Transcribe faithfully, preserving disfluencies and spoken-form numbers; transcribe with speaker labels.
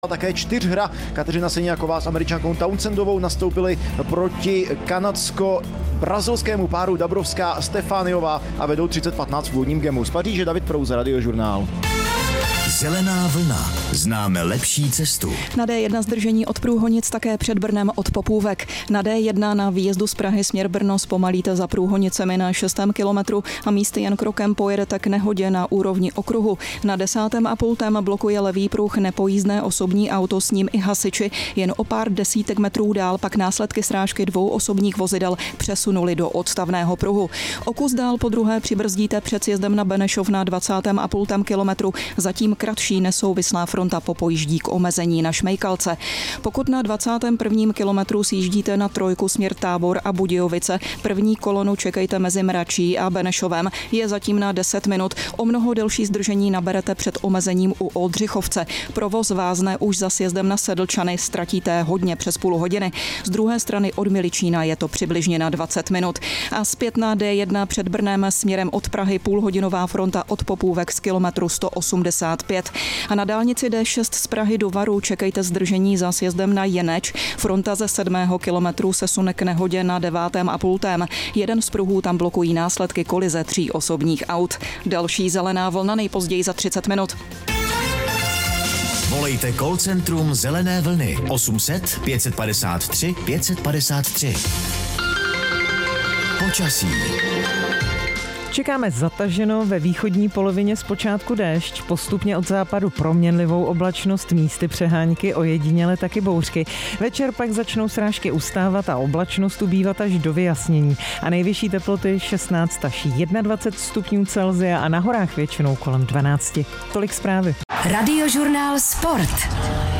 Speaker 1: Také čtyřhra. Kateřina Seňáková s Američankou Townsendovou nastoupili proti kanadsko-brazilskému páru Dabrowská Stefániová a vedou třicet patnáct v úvodním gemu. Z Paříže David Prouza, Radiožurnál.
Speaker 2: Zelená vlna. Známe lepší cestu.
Speaker 3: Na D jedna zdržení od Průhonic, také před Brnem od Popůvek. Na D jedna na výjezdu z Prahy směr Brno zpomalíte za Průhonicemi na šestém kilometru a místy jen krokem pojedete k nehodě na úrovni okruhu. Na desátém a půltém blokuje levý pruh nepojízdné osobní auto, s ním i hasiči. Jen o pár desítek metrů dál pak následky srážky dvou osobních vozidel přesunuli do odstavného pruhu. O kus dál po druhé přibrzdíte před sjezdem na Benešov na dvacátém a půltém kilometru. Zatím kratší nesouvislá fronta popojíždí k omezení na Šmejkalce. Pokud na dvacátém prvním kilometru sjíždíte na trojku směr Tábor a Budějovice, první kolonu čekejte mezi Mračí a Benešovem. Je zatím na deset minut. O mnoho delší zdržení naberete před omezením u Oldřichovce. Provoz vázne už za sjezdem na Sedlčany, ztratíte hodně přes půl hodiny. Z druhé strany od Miličína je to přibližně na dvacet minut. A zpět na D jedna před Brnem směrem od Prahy půlhodinová fronta od Popůvek z kilometru sto osmdesát pět. A na dálnici D šest z Prahy do Varu čekejte zdržení za sjezdem na Jeneč. Fronta ze sedmého kilometru se sune k nehodě na devátém a půltém. Jeden z pruhů tam blokují následky kolize tří osobních aut. Další zelená vlna nejpozději za třicet minut.
Speaker 2: Volejte call centrum Zelené vlny osm set pět padesát tři pět padesát tři. Počasí.
Speaker 4: Čekáme zataženo, ve východní polovině zpočátku déšť, postupně od západu proměnlivou oblačnost, místy přehánky, ojediněle taky bouřky. Večer pak začnou srážky ustávat a oblačnost ubývat až do vyjasnění. A nejvyšší teploty šestnáct až dvacet jedna stupňů Celsia a na horách většinou kolem dvanáct. Tolik zprávy.
Speaker 5: Radiožurnál Sport.